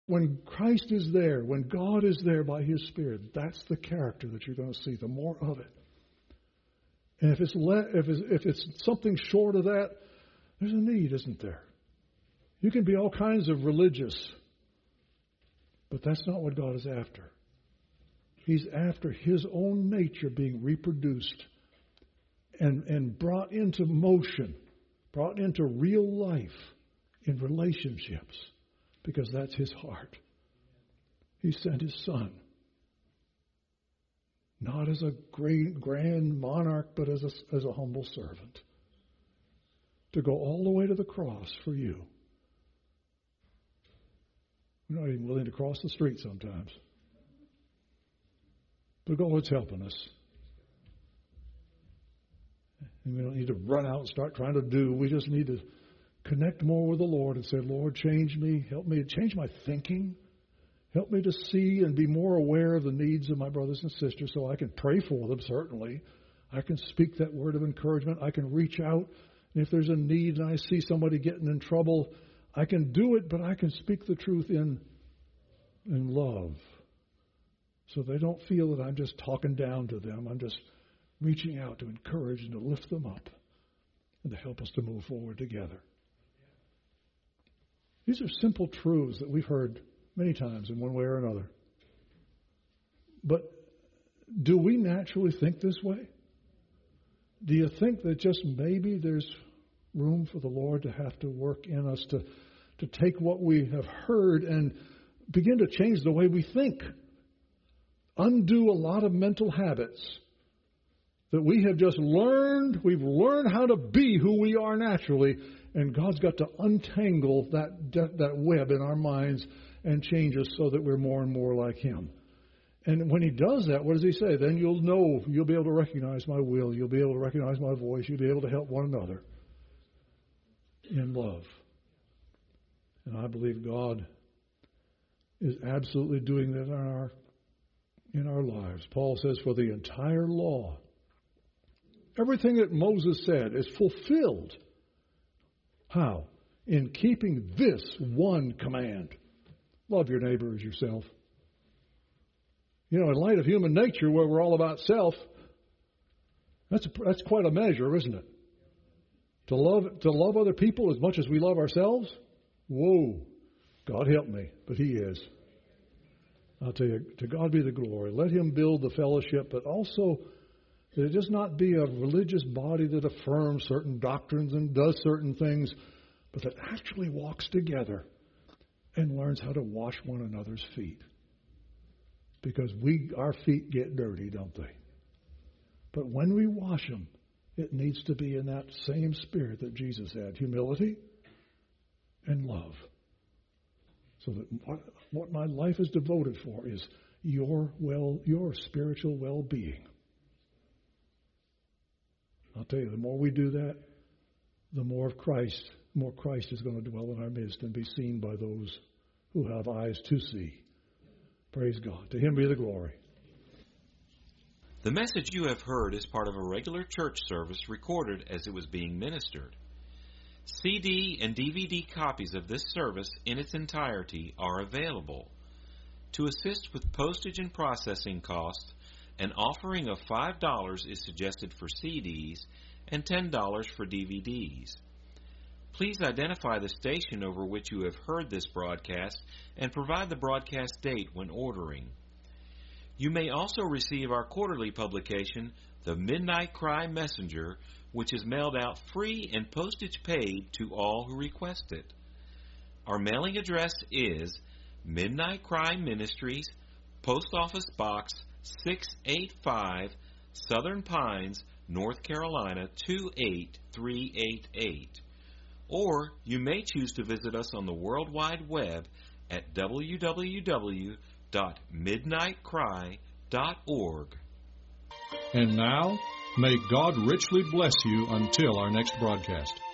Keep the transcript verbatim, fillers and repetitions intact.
when Christ is there, when God is there by His Spirit, that's the character that you're going to see, the more of it. And if it's, le- if it's, if it's something short of that, there's a need, isn't there? You can be all kinds of religious, but that's not what God is after. He's after His own nature being reproduced and, and brought into motion, brought into real life in relationships, because that's His heart. He sent His Son, not as a great grand monarch, but as a, as a humble servant, to go all the way to the cross for you. We're not even willing to cross the street sometimes. But God's helping us. And we don't need to run out and start trying to do. We just need to connect more with the Lord and say, Lord, change me. Help me to change my thinking. Help me to see and be more aware of the needs of my brothers and sisters so I can pray for them, certainly. I can speak that word of encouragement. I can reach out. And if there's a need and I see somebody getting in trouble, I can do it, but I can speak the truth in, in love. So they don't feel that I'm just talking down to them. I'm just reaching out to encourage and to lift them up and to help us to move forward together. These are simple truths that we've heard many times in one way or another. But do we naturally think this way? Do you think that just maybe there's room for the Lord to have to work in us to, to take what we have heard and begin to change the way we think? Undo a lot of mental habits that we have just learned. We've learned how to be who we are naturally, and God's got to untangle that, that, that web in our minds and change us so that we're more and more like Him. And when He does that, what does He say? Then you'll know, you'll be able to recognize my will, you'll be able to recognize my voice, you'll be able to help one another in love. And I believe God is absolutely doing that in our in our lives. Paul says, for the entire law, everything that Moses said is fulfilled. How? In keeping this one command. Love your neighbor as yourself. You know, in light of human nature, where we're all about self, that's a, that's quite a measure, isn't it? To love to love other people as much as we love ourselves? Whoa. God help me, but He is. I'll tell you, to God be the glory. Let Him build the fellowship, but also that it does not be a religious body that affirms certain doctrines and does certain things, but that actually walks together and learns how to wash one another's feet. Because we, our feet get dirty, don't they? But when we wash them, it needs to be in that same spirit that Jesus had, humility and love. So that what, what my life is devoted for is your well, your spiritual well-being. I'll tell you, the more we do that, the more of Christ, the more Christ is going to dwell in our midst and be seen by those who have eyes to see. Praise God. To Him be the glory. The message you have heard is part of a regular church service recorded as it was being ministered. C D and D V D copies of this service in its entirety are available. To assist with postage and processing costs, an offering of five dollars is suggested for C Ds and ten dollars for D V Ds. Please identify the station over which you have heard this broadcast and provide the broadcast date when ordering. You may also receive our quarterly publication, The Midnight Cry Messenger, which is mailed out free and postage paid to all who request it. Our mailing address is Midnight Cry Ministries, Post Office Box six eighty-five, Southern Pines, North Carolina two eight three eight eight. Or you may choose to visit us on the World Wide Web at w w w dot midnight cry dot org. And now, may God richly bless you until our next broadcast.